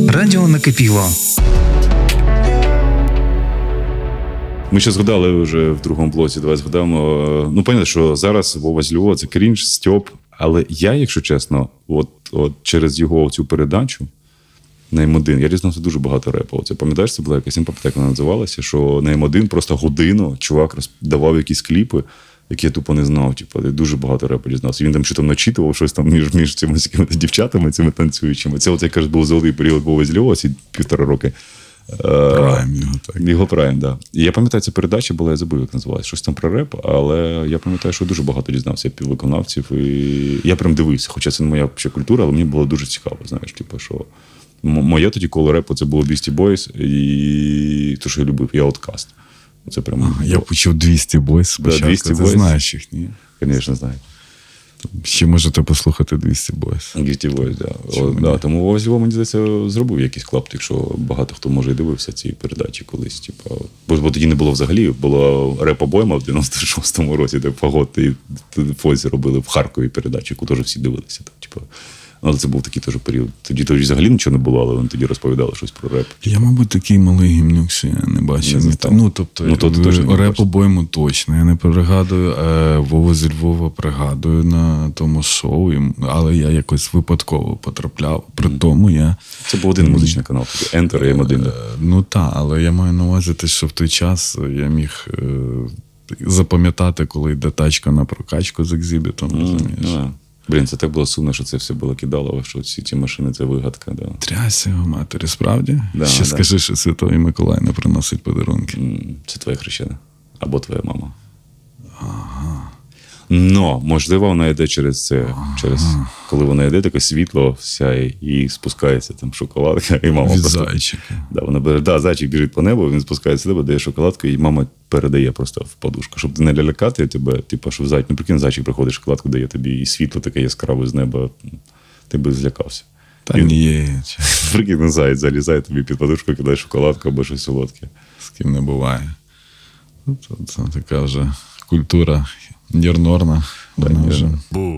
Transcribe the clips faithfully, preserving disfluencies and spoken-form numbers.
Радіо Накипіло. Ми ще згадали вже в другому блоці, давай згадаємо. Ну, понятно, що зараз Вова з Львова – це крінж, стьоп. Але я, якщо чесно, от, от через його цю передачу на М один, я дізнався дуже багато репу. Оце, пам'ятаєш, це була якась імпортека, вона називалася, що на М один просто годину чувак давав якісь кліпи, які я тупо не знав. Типу, я дуже багато репу дізнався. Він там що там начитував щось там між, між цими дівчатами, цими танцюючими. Це, от, якраз, був золотий період Вови з Львова, ці півтора роки. Прайм його, так. Його прайм, так. Да. І я пам'ятаю, ця передача була, я забув, як називалась, щось там про реп, але я пам'ятаю, що дуже багато дізнався виконавців. І я прям дивився, хоча це не моя ще культура, але мені було дуже цікаво, знаєш, типу, що моє тоді коло репу це було Beastie Boys, і те, що я любив, я Outkast. Це прям... Ага, я почув двісті Boys спочатку, да, двісті ти Boys. Знаєш їх, ні? Звісно, знаю. Ще можете послухати двісті Boys. двісті Boys, так. Да. Да, тому Вова з Львова, мені здається, зробив якийсь клаптик, якщо багато хто, може, і дивився ці передачі колись. Типу. Бо, бо тоді не було взагалі, була реп-обойма в дев'яносто шостому році, де Фагот і Фозі робили в Харкові передачу, яку теж всі дивилися. Так, типу. Але це був такий теж період. Тоді тоді взагалі нічого не було, але вони тоді розповідали щось про реп. Я, мабуть, такий малий гімнюк, що я не бачив. Не ну, тобто, ну, то, то, реп обойму точно. Я не пригадую, е, Вову зі Львова пригадую на тому шоу, але я якось випадково потрапляв. При тому я... Це був один музичний канал, тоді Enter і М один. Е, ну так, але я маю на увазі те, що в той час я міг е, запам'ятати, коли йде тачка на прокачку з екзибітом, Mm, розумієш? yeah. Блін, це так було сумно, що це все було кидало, що всі ці машини – це вигадка. Да. Трясся його матері, справді? Да, Ще да. скажи, що Святий Миколай не приносить подарунки. Це твоя хрещена. Або твоя мама. Ага. Но, можливо, вона йде через це. Ага. Через, коли вона йде, таке світло сяє, і спускається там шоколадка, і мама Від просто... зайчика. Да, вона бере, да, зайчик біжить по небу, він спускається до тебе, дає шоколадку, і мама передає просто в подушку. Щоб не лякати тебе, типу, що зайчик, ну прикинь, зайчик приходить, шоколадку дає тобі, і світло таке яскраве з неба, ти би злякався. Та ні. Прикинь, заяць залізає тобі під подушку, кидає шоколадку або щось солодке. З ким не буває. Це, це така вже культура нірнорна. Вона вже...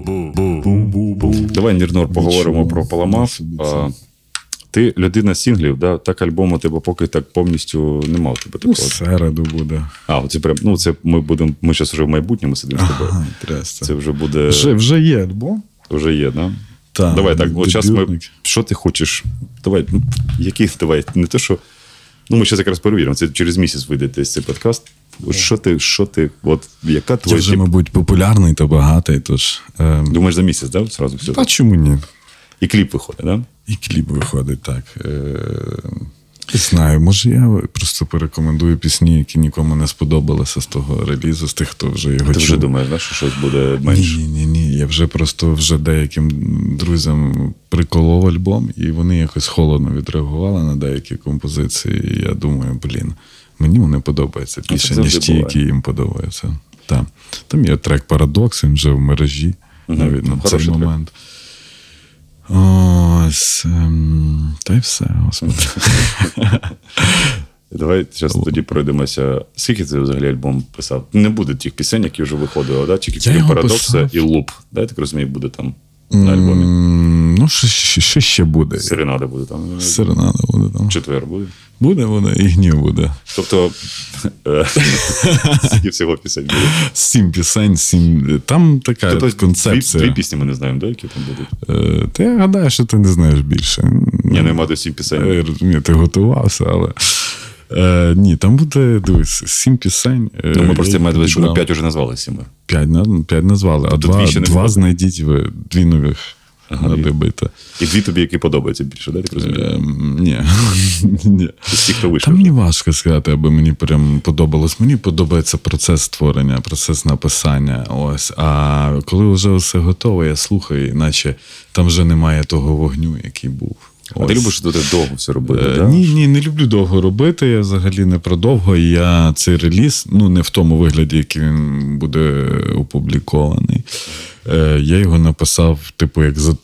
Давай, Нірнор, поговоримо про Паламав. А, ти людина сінглів, да? Так альбому тебе поки так повністю нема у тебе такого. У середу буде. А, це прям, ну це ми будемо, ми зараз вже в майбутньому сидимо з тобою. Ага, трясся. Це вже буде... Вже, вже є альбом. Вже є, да? Так. Давай так, от зараз ми... Дебютник. Що ти хочеш? Давай, ну, які, давай, не те, що... Ну, ми зараз якраз перевіримо, це через місяць вийде десь цей подкаст. От що ти, що ти, от яка Я твоя... вже, тип... мабуть, популярний та багатий, тож... Е... Думаєш, за місяць, да? Сразу все. Та чому ні? І кліп виходить, да? І кліп виходить, так. Е... Не знаю, може я просто порекомендую пісні, які нікому не сподобалися з того релізу, з тих, хто вже його Ти вже чув. думаєш, да, що щось буде менше? Ні, ні, ні. Я вже просто вже деяким друзям приколов альбом, і вони якось холодно відреагували на деякі композиції. І я думаю, блін, мені вони подобаються більше, ніж ті, які їм подобаються. Так. Там є трек «Парадокс», він вже в мережі, угу. навіть на цей момент. Трек. Ось, ем, та й все, господи. Давай зараз тоді пройдемося. Скільки ти взагалі альбом писав? Не буде тих пісень, які вже виходили, да? Тільки «Парадокси» і «Луп». Да, я так розумію, буде там на альбомі? Mm, ну, що, що ще буде? «Серенада» буде там. «Серенада» буде там. «Четвер» буде? Буде, буде, і «Гнів» буде. Тобто, скільки всього пісень буде? Сім пісень, сім... Там така тобто, концепція. Дві, дві пісні ми не знаємо, да, які там будуть? Е, та я гадаю, що ти не знаєш більше. Ні, нема до сім пісень. Я розумію, ти готувався, але... Е, ні, там буде, дивись, сім пісень. Ну, ми просто маємо, що ми п'ять вже назвали сіми. П'ять, п'ять назвали, а два, два знайдіть ви, дві нових. Ага, набити. І дві тобі, які подобаються більше, да, так розумію? Е, ні. ні. Ті, хто вийшов. Та мені важко сказати, аби мені прям подобалось. Мені подобається процес створення, процес написання. Ось. А коли вже все готово, я слухаю, наче там вже немає того вогню, який був. А ось. Ти любиш тут довго все робити? Е, да? Ні, ні, не люблю довго робити, я взагалі не про довго. Я цей реліз, ну не в тому вигляді, який він буде опублікований, е, я його написав, типу, як за